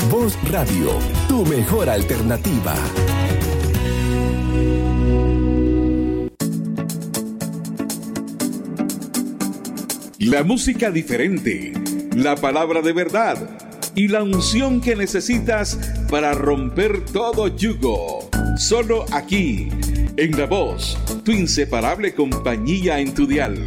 Voz Radio, tu mejor alternativa. La música diferente, la palabra de verdad y la unción que necesitas para romper todo yugo. Solo aquí, en La Voz, tu inseparable compañía en tu dial.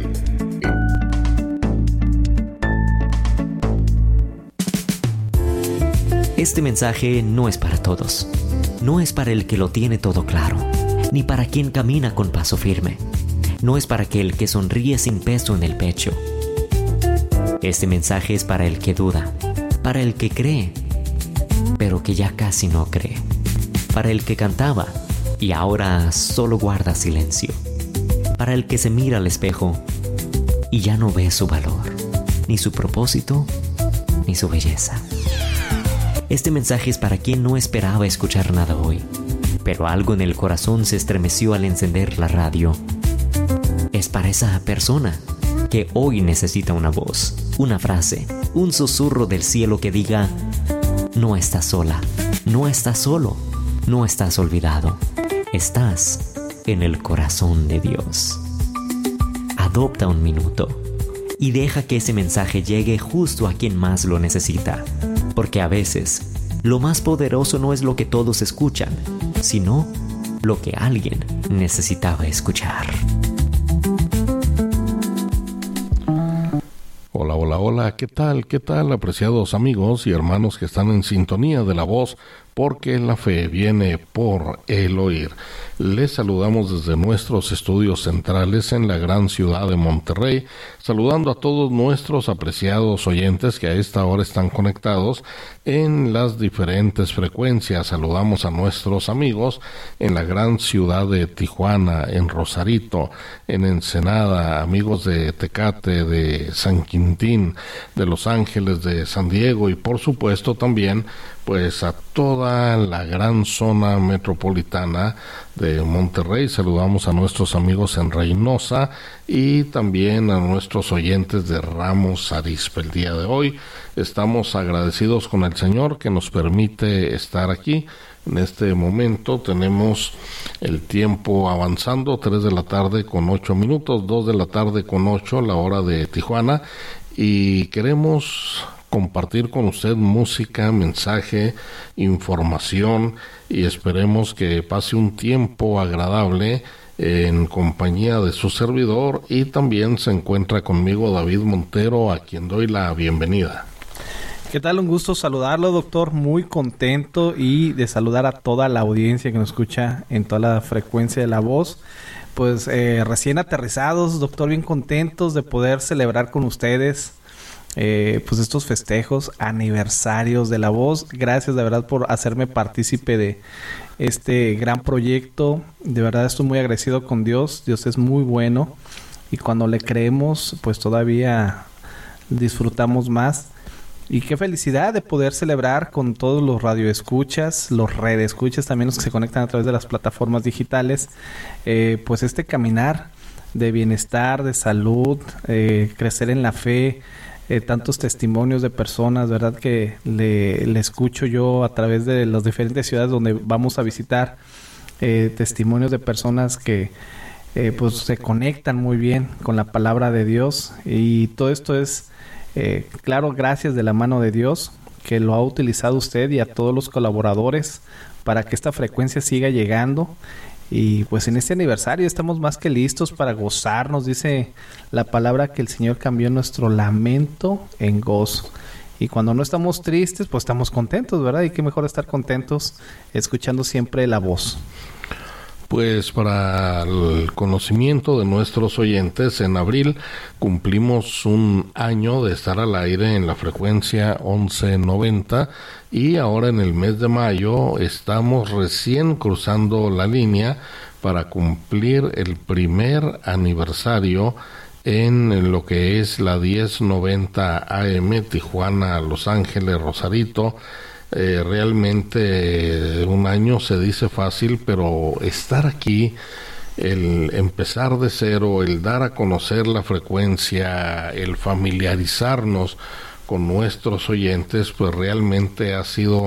Este mensaje no es para todos. No es para el que lo tiene todo claro, ni para quien camina con paso firme. No es para aquel que sonríe sin peso en el pecho. Este mensaje es para el que duda, para el que cree, pero que ya casi no cree, para el que cantaba y ahora solo guarda silencio, para el que se mira al espejo y ya no ve su valor, ni su propósito, ni su belleza. Este mensaje es para quien no esperaba escuchar nada hoy, pero algo en el corazón se estremeció al encender la radio. Es para esa persona que hoy necesita una voz, una frase, un susurro del cielo que diga: no estás sola, no estás solo, no estás olvidado, estás en el corazón de Dios. Adopta un minuto y deja que ese mensaje llegue justo a quien más lo necesita, porque a veces lo más poderoso no es lo que todos escuchan, sino lo que alguien necesitaba escuchar. Hola, hola, hola, ¿qué tal, apreciados amigos y hermanos que están en sintonía de La Voz? Porque la fe viene por el oír. Les saludamos desde nuestros estudios centrales en la gran ciudad de Monterrey, saludando a todos nuestros apreciados oyentes que a esta hora están conectados en las diferentes frecuencias. Saludamos a nuestros amigos en la gran ciudad de Tijuana, en Rosarito, en Ensenada, amigos de Tecate, de San Quintín, de Los Ángeles, de San Diego y por supuesto también pues a toda la gran zona metropolitana de Monterrey. Saludamos a nuestros amigos en Reynosa y también a nuestros oyentes de Ramos Arizpe. El día de hoy estamos agradecidos con el Señor que nos permite estar aquí. En este momento tenemos el tiempo avanzando, 3 de la tarde con 8 minutos, 2 de la tarde con 8, la hora de Tijuana, y queremos compartir con usted música, mensaje, información y esperemos que pase un tiempo agradable en compañía de su servidor. Y también se encuentra conmigo David Montero, a quien doy la bienvenida. ¿Qué tal? Un gusto saludarlo, doctor. Muy contento y de saludar a toda la audiencia que nos escucha en toda la frecuencia de La Voz. Pues recién aterrizados, doctor, bien contentos de poder celebrar con ustedes pues estos festejos aniversarios de La Voz. Gracias de verdad por hacerme partícipe de este gran proyecto. De verdad estoy muy agradecido con Dios. Dios es muy bueno y cuando le creemos pues todavía disfrutamos más. Y qué felicidad de poder celebrar con todos los radioescuchas, los redescuchas también, los que se conectan a través de las plataformas digitales, pues este caminar de bienestar, de salud, crecer en la fe. Tantos testimonios de personas, ¿verdad? Que le escucho yo a través de las diferentes ciudades donde vamos a visitar, testimonios de personas que pues se conectan muy bien con la palabra de Dios, y todo esto es claro, gracias de la mano de Dios, que lo ha utilizado usted y a todos los colaboradores para que esta frecuencia siga llegando. Y pues en este aniversario estamos más que listos para gozarnos. Dice la palabra que el Señor cambió nuestro lamento en gozo. Y cuando no estamos tristes, pues estamos contentos, ¿verdad? Y qué mejor estar contentos escuchando siempre La Voz. Pues para el conocimiento de nuestros oyentes, en abril cumplimos un año de estar al aire en la frecuencia 1190 y ahora en el mes de mayo estamos recién cruzando la línea para cumplir el primer aniversario en lo que es la 1090 AM Tijuana, Los Ángeles, Rosarito. Realmente un año se dice fácil, pero estar aquí, el empezar de cero, el dar a conocer la frecuencia, el familiarizarnos con nuestros oyentes, pues realmente ha sido